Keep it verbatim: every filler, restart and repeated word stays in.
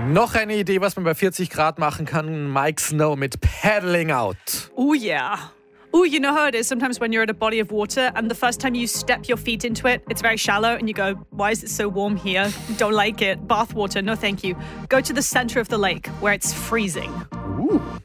Noch eine Idee, was man bei vierzig Grad machen kann. Mike Snow mit Paddling Out. Oh, yeah. Oh, you know how it is sometimes when you're at a body of water and the first time you step your feet into it, it's very shallow and you go, why is it so warm here? Don't like it. Bath water, no thank you. Go to the center of the lake where it's freezing. Ooh.